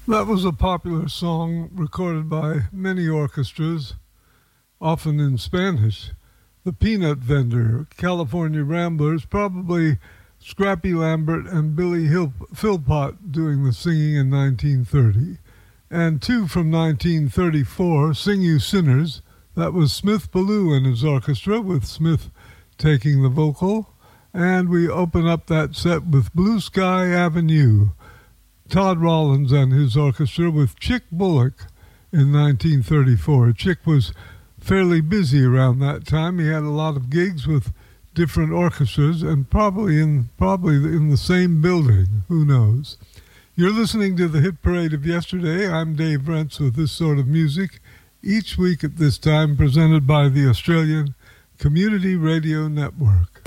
That was a popular song recorded by many orchestras, often in Spanish. The Peanut Vendor, California Ramblers, probably Scrappy Lambert and Billy Philpott doing the singing in 1930. And two from 1934, Sing You Sinners, that was Smith Ballou and his orchestra, with Smith taking the vocal. And we open up that set with Blue Sky Avenue, Todd Rollins and his orchestra, with Chick Bullock in 1934. Chick was fairly busy around that time. He had a lot of gigs with different orchestras and probably in the same building. Who knows? You're listening to the Hit Parade of Yesterday. I'm Dave Rentz with this sort of music each week at this time, presented by the Australian Community Radio Network.